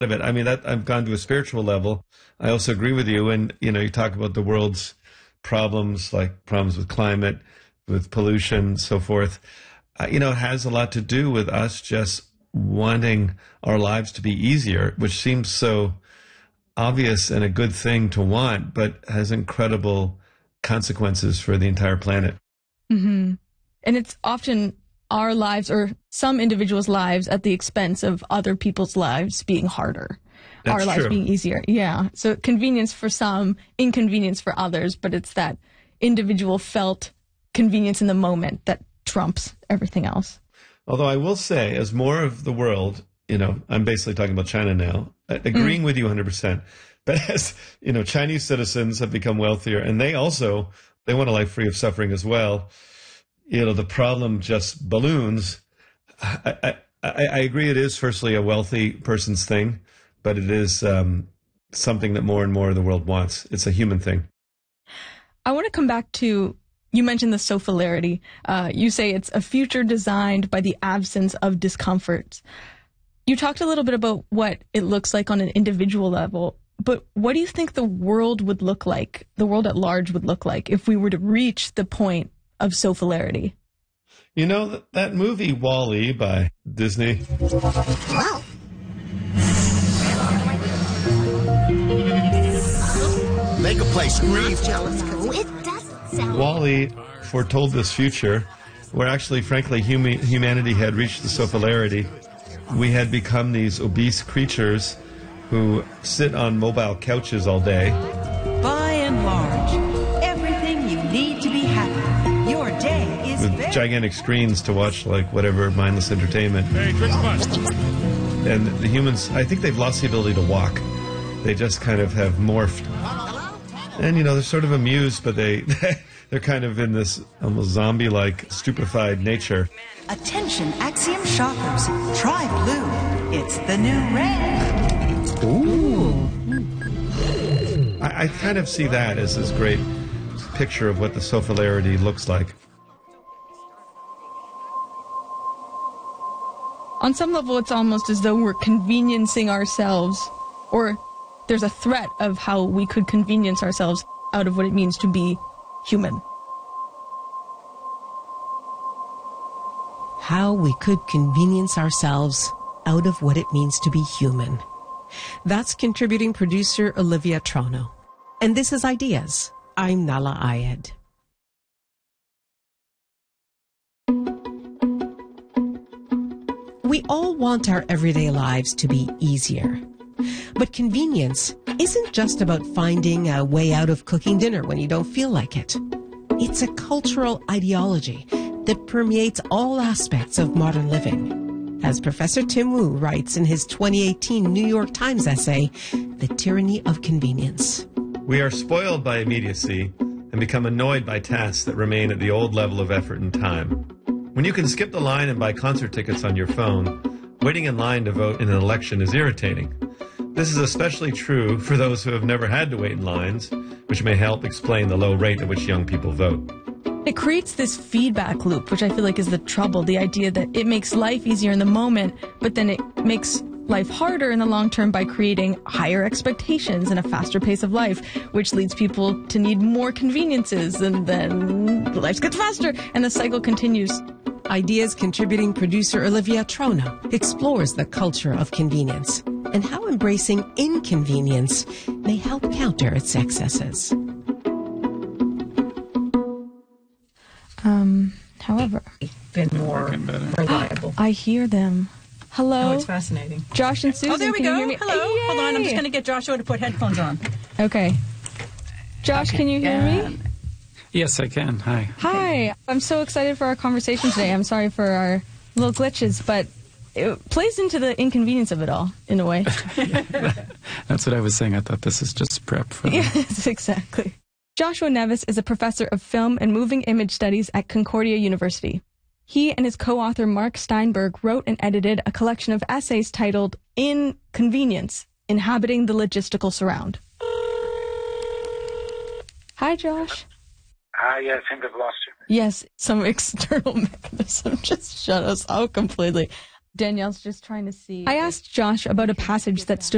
of it. I mean, that I've gone to a spiritual level. I also agree with you. And, you talk about the world's problems, like problems with climate, with pollution, so forth. It has a lot to do with us just wanting our lives to be easier, which seems so obvious and a good thing to want, but has incredible consequences for the entire planet. Mm-hmm. And it's often our lives or some individuals' lives at the expense of other people's lives being harder. That's our lives true. being easier. Yeah. So convenience for some, inconvenience for others, but it's that individual felt convenience in the moment that trumps everything else. Although I will say, as more of the world, I'm basically talking about China now, agreeing with you 100%. But as, Chinese citizens have become wealthier, and they want a life free of suffering as well. The problem just balloons. I agree it is firstly a wealthy person's thing, but it is something that more and more of the world wants. It's a human thing. I want to come back to, you mentioned the sofularity. You say it's a future designed by the absence of discomforts. You talked a little bit about what it looks like on an individual level, but what do you think the world would look like, the world at large would look like, if we were to reach the point of sofularity? That movie WALL-E by Disney. Wow. Make a place scream. Jealous, no, it doesn't sound. WALL-E foretold this future where actually, frankly, humanity had reached the sofularity. We had become these obese creatures who sit on mobile couches all day. By and large, everything you need to be happy. Your day is With gigantic screens to watch, like, whatever mindless entertainment. Hey, Christmas. And the humans, I think they've lost the ability to walk. They just kind of have morphed. And, they're sort of amused, but they're kind of in this almost zombie-like, stupefied nature. Attention, Axiom shoppers. Try blue. It's the new red. Ooh. I kind of see that as this great picture of what the sofularity looks like. On some level, it's almost as though we're conveniencing ourselves, or there's a threat of how we could convenience ourselves out of what it means to be human. How we could convenience ourselves out of what it means to be human. That's contributing producer Olivia Trono. And this is Ideas. I'm Nala Ayed. We all want our everyday lives to be easier. But convenience isn't just about finding a way out of cooking dinner when you don't feel like it. It's a cultural ideology that permeates all aspects of modern living. As Professor Tim Wu writes in his 2018 New York Times essay, The Tyranny of Convenience. We are spoiled by immediacy and become annoyed by tasks that remain at the old level of effort and time. When you can skip the line and buy concert tickets on your phone, waiting in line to vote in an election is irritating. This is especially true for those who have never had to wait in lines, which may help explain the low rate at which young people vote. It creates this feedback loop, which I feel like is the trouble, the idea that it makes life easier in the moment, but then it makes life harder in the long term by creating higher expectations and a faster pace of life, which leads people to need more conveniences, and then life gets faster, and the cycle continues. Ideas contributing producer Olivia Trono explores the culture of convenience and how embracing inconvenience may help counter its excesses. However, been more reliable. I hear them. Hello? Oh, it's fascinating. Josh and Susan, Oh, there we can go. you hear me? Hello. Yay! Hold on, I'm just going to get Joshua to put headphones on. Okay. Josh, Okay. can you hear me? Yes, I can. Hi. Hi. I'm so excited for our conversation today. I'm sorry for our little glitches, but it plays into the inconvenience of it all, in a way. That's what I was saying. I thought this is just prep for Yes, exactly. Joshua Nevis is a professor of film and moving image studies at Concordia University. He and his co-author Mark Steinberg wrote and edited a collection of essays titled Inconvenience, Inhabiting the Logistical Surround. Hi, Josh. Hi, yeah, I think I've lost you. Yes, some external mechanism just shut us out completely. Danielle's just trying to see. I asked Josh about a passage that stood